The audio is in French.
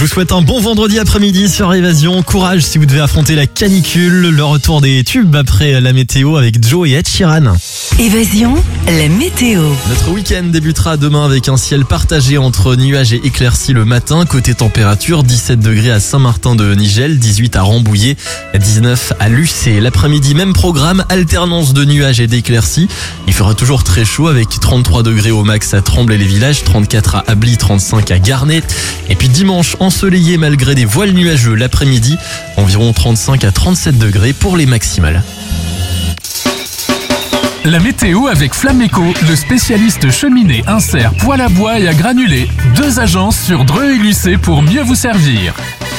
vous souhaite un bon vendredi après-midi sur Évasion. Courage si vous devez affronter la canicule. Le retour des tubes après la météo avec Joe et Ed Sheeran. Évasion, la météo. Notre week-end débutera demain avec un ciel partagé entre nuages et éclaircies le matin. Côté température, 17 degrés à Saint-Martin-de-Nigel, 18 à Rambouillet, 19 à Lucé. L'après-midi, même programme, alternance de nuages et d'éclaircies. Il fera toujours très chaud avec 33 degrés au max à Tremblay-les-Villages, 34 à Ably, 35 à Garnet. Et puis dimanche, ensoleillé malgré des voiles nuageux l'après-midi, environ 35 à 37 degrés pour les maximales. La météo avec Flameco, le spécialiste cheminée, insert, poêle à bois et à granulés. 2 agences sur Dreux et Lucé pour mieux vous servir.